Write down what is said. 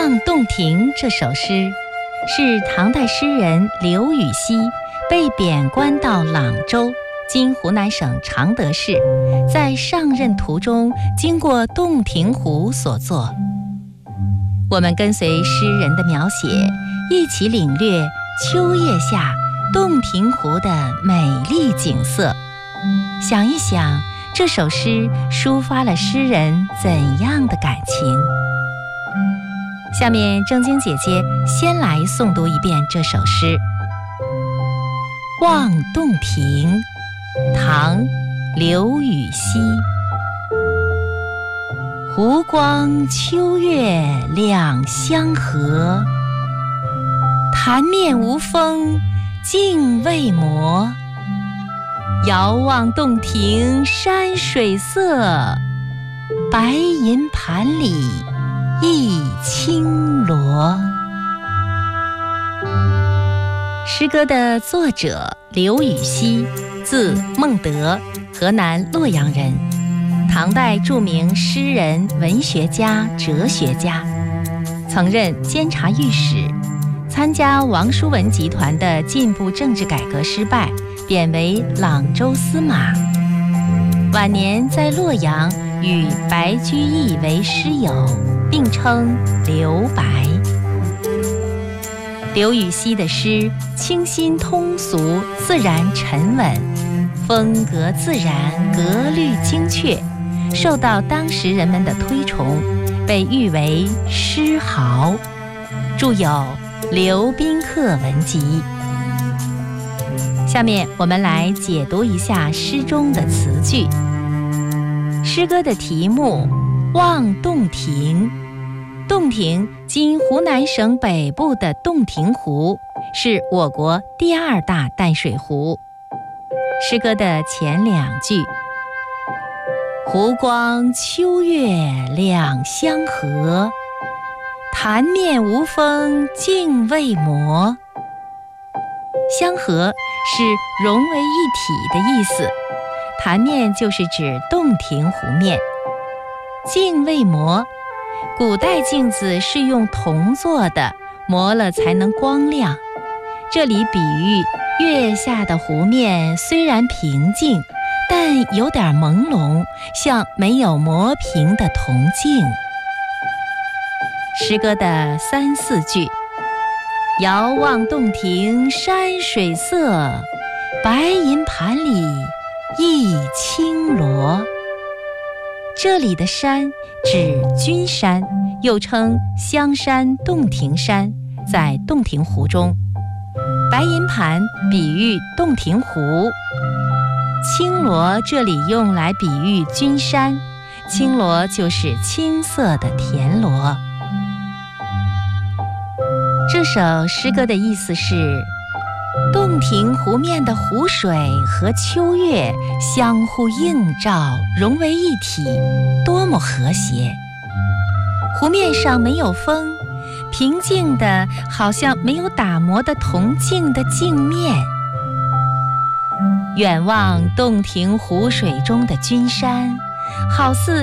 望洞庭》这首诗是唐代诗人刘禹锡被贬官到朗州（今湖南省常德市），在上任途中经过洞庭湖所作。我们跟随诗人的描写，一起领略秋夜下洞庭湖的美丽景色。想一想，这首诗抒发了诗人怎样的感情？下面正经姐姐先来诵读一遍这首诗。《望洞庭》唐·刘禹锡。湖光秋月两相和，潭面无风镜未磨。遥望洞庭山水色，白银盘里一青螺。诗歌的作者刘禹锡，字孟德，河南洛阳人，唐代著名诗人、文学家、哲学家，曾任监察御史，参加王叔文集团的进步政治改革失败，贬为朗州司马。晚年在洛阳与白居易为诗友，并称刘白。刘禹锡的诗清新通俗，自然沉稳，风格自然，格律精确，受到当时人们的推崇，被誉为诗豪，著有《刘宾客文集》。下面我们来解读一下诗中的词句。诗歌的题目《望洞庭》，洞庭今湖南省北部的洞庭湖，是我国第二大淡水湖。诗歌的前两句，湖光秋月两相和，潭面无风镜未磨。相和是融为一体的意思，潭面就是指洞庭湖面。镜未磨，古代镜子是用铜做的，磨了才能光亮。这里比喻月下的湖面虽然平静，但有点朦胧，像没有磨平的铜镜。诗歌的三四句，遥望洞庭山水色，白银盘里一青螺。这里的山指君山，又称香山、洞庭山，在洞庭湖中。白银盘比喻洞庭湖，青螺这里用来比喻君山，青螺就是青色的田螺。这首诗歌的意思是，洞庭湖面的湖水和秋月相互映照，融为一体，多么和谐。湖面上没有风，平静的好像没有打磨的铜镜的镜面。远望洞庭湖水中的君山，好似